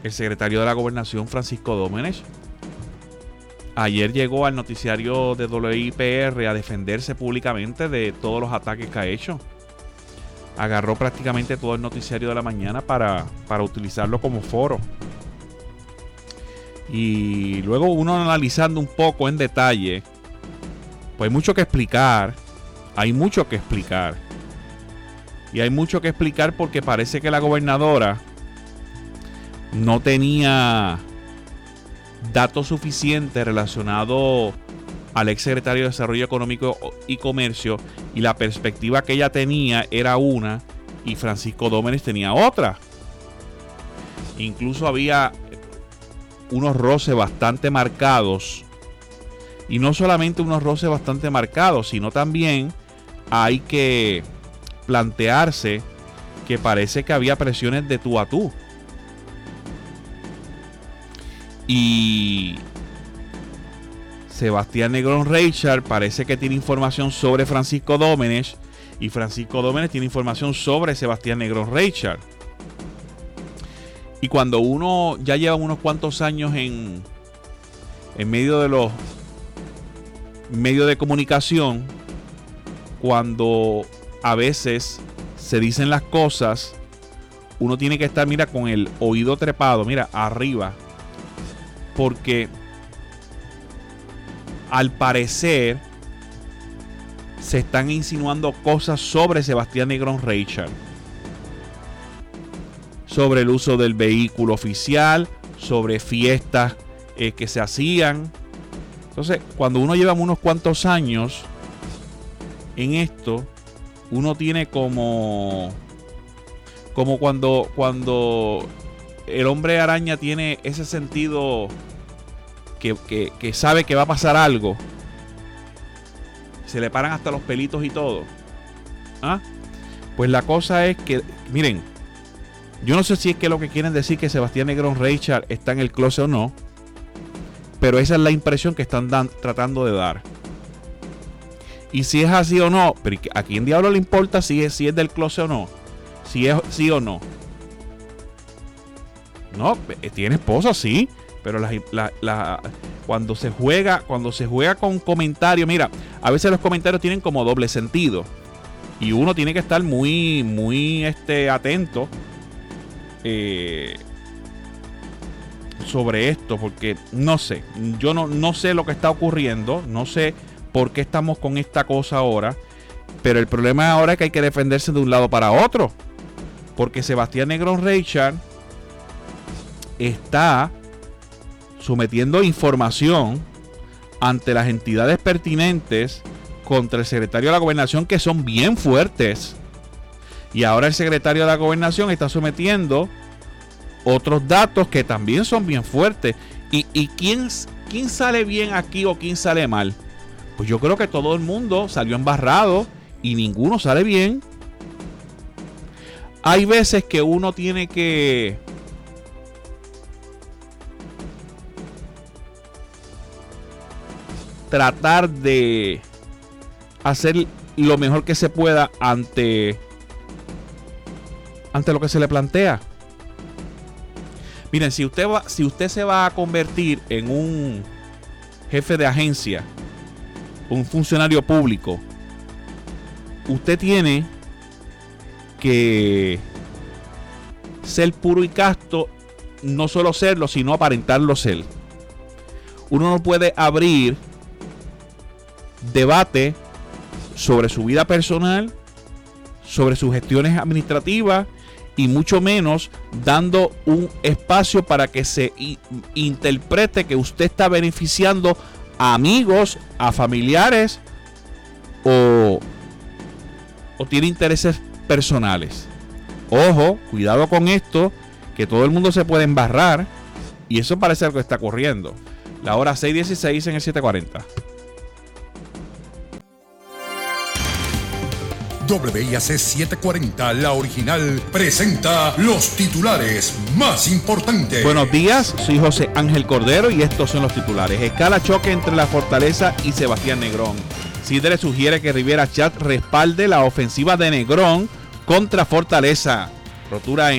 el secretario de la Gobernación, Francisco Domenech, ayer llegó al noticiario de WIPR a defenderse públicamente de todos los ataques que ha hecho. Agarró prácticamente todo el noticiario de la mañana para utilizarlo como foro. Y luego uno analizando un poco en detalle, pues hay mucho que explicar. Hay mucho que explicar. Y hay mucho que explicar porque parece que la gobernadora no tenía datos suficientes relacionados al ex secretario de Desarrollo Económico y Comercio, y la perspectiva que ella tenía era una y Francisco Domenech tenía otra. Incluso había unos roces bastante marcados, y no solamente unos roces bastante marcados, sino también hay que plantearse que parece que había presiones de tú a tú. Y Sebastián Negrón Reichard parece que tiene información sobre Francisco Domenech, y Francisco Domenech tiene información sobre Sebastián Negrón Reichard. Y cuando uno ya lleva unos cuantos años en medio de los medios de comunicación, cuando a veces se dicen las cosas, uno tiene que estar, mira, con el oído trepado, mira, arriba, porque al parecer se están insinuando cosas sobre Sebastián Negrón Reichard, sobre el uso del vehículo oficial, sobre fiestas que se hacían. Entonces, cuando uno lleva unos cuantos años en esto, uno tiene como cuando el hombre araña tiene ese sentido que sabe que va a pasar algo. Se le paran hasta los pelitos y todo. ¿Ah? Pues la cosa es que, miren, yo no sé si es que lo que quieren decir que Sebastián Negrón Reichard está en el closet o no, pero esa es la impresión que están tratando de dar. Y si es así o no, pero ¿a quién diablo le importa si es del closet o no? Si es sí o no. No, tiene esposa, sí, pero cuando se juega con comentarios, mira, a veces los comentarios tienen como doble sentido y uno tiene que estar muy atento sobre esto, porque no sé, yo no sé lo que está ocurriendo, no sé por qué estamos con esta cosa ahora, pero el problema ahora es que hay que defenderse de un lado para otro, porque Sebastián Negrón Reichard está sometiendo información ante las entidades pertinentes contra el secretario de la Gobernación, que son bien fuertes, y ahora el secretario de la Gobernación está sometiendo otros datos que también son bien fuertes. ¿Y quién sale bien aquí o quién sale mal? Pues yo creo que todo el mundo salió embarrado y ninguno sale bien. Hay veces que uno tiene que tratar de hacer lo mejor que se pueda ante lo que se le plantea. Miren, si usted se va a convertir en un jefe de agencia, un funcionario público, usted tiene que ser puro y casto, no solo serlo, sino aparentarlo ser. Uno no puede abrir debate sobre su vida personal, sobre sus gestiones administrativas, y mucho menos dando un espacio para que se interprete que usted está beneficiando a amigos, a familiares o tiene intereses personales. Ojo, cuidado con esto, que todo el mundo se puede embarrar, y eso parece algo que está ocurriendo. La hora 6:16 en el 740. WIAC 740, la original, presenta los titulares más importantes. Buenos días, soy José Ángel Cordero y estos son los titulares. Escala choque entre La Fortaleza y Sebastián Negrón. Sidre sugiere que Rivera Chat respalde la ofensiva de Negrón contra Fortaleza. Rotura en